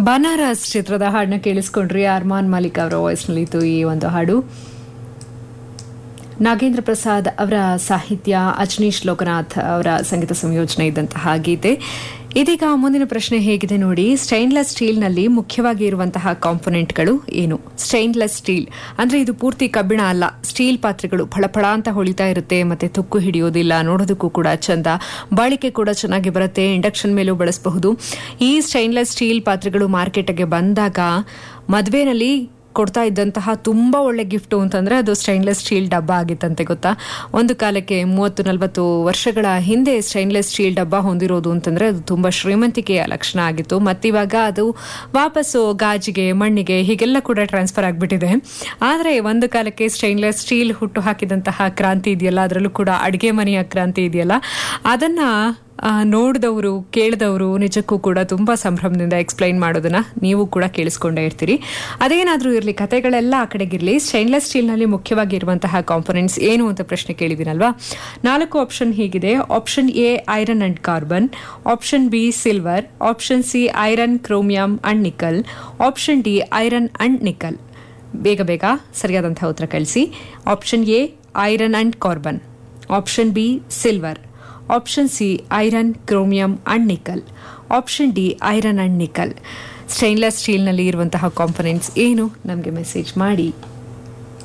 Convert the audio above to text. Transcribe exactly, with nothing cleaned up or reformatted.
ಬನಾರಸ್ ಚಿತ್ರದ ಹಾಡನ್ನ ಕೇಳಿಸ್ಕೊಂಡ್ರಿ. ಅರ್ಮಾನ್ ಮಾಲಿಕ್ ಅವರ ವಾಯ್ಸ್ನಲ್ಲಿತ್ತು ಈ ಒಂದು ಹಾಡು. ನಾಗೇಂದ್ರ ಪ್ರಸಾದ್ ಅವರ ಸಾಹಿತ್ಯ, ಅಜನೀಶ್ ಲೋಕನಾಥ್ ಅವರ ಸಂಗೀತ ಸಂಯೋಜನೆ ಇದ್ದಂತಹ ಗೀತೆ. ಇದೀಗ ಮುಂದಿನ ಪ್ರಶ್ನೆ ಹೇಗಿದೆ ನೋಡಿ. ಸ್ಟೈನ್ಲೆಸ್ ಸ್ಟೀಲ್ನಲ್ಲಿ ಮುಖ್ಯವಾಗಿ ಇರುವಂತಹ ಕಾಂಪೊನೆಂಟ್ಗಳು ಏನು? ಸ್ಟೈನ್ಲೆಸ್ ಸ್ಟೀಲ್ ಅಂದ್ರೆ ಇದು ಪೂರ್ತಿ ಕಬ್ಬಿಣ ಅಲ್ಲ. ಸ್ಟೀಲ್ ಪಾತ್ರೆಗಳು ಫಳಫಳ ಅಂತ ಹೊಳಿತಾ ಇರುತ್ತೆ, ಮತ್ತೆ ತುಕ್ಕು ಹಿಡಿಯೋದಿಲ್ಲ, ನೋಡೋದಕ್ಕೂ ಕೂಡ ಚಂದ, ಬಾಳಿಕೆ ಕೂಡ ಚೆನ್ನಾಗಿ ಬರುತ್ತೆ, ಇಂಡಕ್ಷನ್ ಮೇಲೂ ಬಳಸಬಹುದು. ಈ ಸ್ಟೈನ್ಲೆಸ್ ಸ್ಟೀಲ್ ಪಾತ್ರೆಗಳು ಮಾರ್ಕೆಟ್ಗೆ ಬಂದಾಗ ಮದುವೆನಲ್ಲಿ ಕೊಡ್ತಾ ಇದ್ದಂತಹ ತುಂಬಾ ಒಳ್ಳೆ ಗಿಫ್ಟು ಅಂತಂದ್ರೆ ಅದು ಸ್ಟೈನ್ಲೆಸ್ ಸ್ಟೀಲ್ ಡಬ್ಬ ಆಗಿತ್ತಂತೆ, ಗೊತ್ತಾ? ಒಂದು ಕಾಲಕ್ಕೆ ಮೂವತ್ತು ನಲವತ್ತು ವರ್ಷಗಳ ಹಿಂದೆ ಸ್ಟೈನ್ಲೆಸ್ ಸ್ಟೀಲ್ ಡಬ್ಬ ಹೊಂದಿರೋದು ಅಂತಂದ್ರೆ ಅದು ತುಂಬಾ ಶ್ರೀಮಂತಿಕೆಯ ಲಕ್ಷಣ ಆಗಿತ್ತು. ಮತ್ತಿವಾಗ ಅದು ವಾಪಸ್ಸು ಗಾಜಿಗೆ, ಮಣ್ಣಿಗೆ ಹೀಗೆಲ್ಲ ಕೂಡ ಟ್ರಾನ್ಸ್ಫರ್ ಆಗಿಬಿಟ್ಟಿದೆ. ಆದರೆ ಒಂದು ಕಾಲಕ್ಕೆ ಸ್ಟೈನ್ಲೆಸ್ ಸ್ಟೀಲ್ ಹುಟ್ಟು ಹಾಕಿದಂತಹ ಕ್ರಾಂತಿ ಇದೆಯಲ್ಲ, ಅದರಲ್ಲೂ ಕೂಡ ಅಡುಗೆ ಮನೆಯ ಕ್ರಾಂತಿ ಇದೆಯಲ್ಲ, ಅದನ್ನ ನೋಡಿದವರು ಕೇಳಿದವರು ನಿಜಕ್ಕೂ ಕೂಡ ತುಂಬಾ ಸಂಭ್ರಮದಿಂದ ಎಕ್ಸ್ಪ್ಲೈನ್ ಮಾಡೋದನ್ನ ನೀವು ಕೂಡ ಕೇಳಿಸ್ಕೊಂಡೇ ಇರ್ತೀರಿ. ಅದೇನಾದ್ರೂ ಇರಲಿ, ಕತೆಗಳೆಲ್ಲ ಆ ಕಡೆಗಿರಲಿ, ಸ್ಟೈನ್ಲೆಸ್ ಸ್ಟೀಲ್ನಲ್ಲಿ ಮುಖ್ಯವಾಗಿ ಇರುವಂತಹ ಕಾಂಪೊನೆಂಟ್ಸ್ ಏನು ಅಂತ ಪ್ರಶ್ನೆ ಕೇಳಿದಿನಲ್ವಾ. ನಾಲ್ಕು ಆಪ್ಷನ್ ಹೀಗಿದೆ. Option A iron and carbon, option B silver, option C iron, chromium and nickel, option D iron and ನಿಕಲ್. ಬೇಗ ಬೇಗ ಸರಿಯಾದಂತಹ ಉತ್ತರ ಕಳಿಸಿ. Option A iron and carbon, option B silver, option C iron, chromium and nickel, option D iron and nickel. Stainless ಸ್ಟೀಲ್ನಲ್ಲಿ ಇರುವಂತಹ components ಏನು? ನಮಗೆ message ಮಾಡಿ.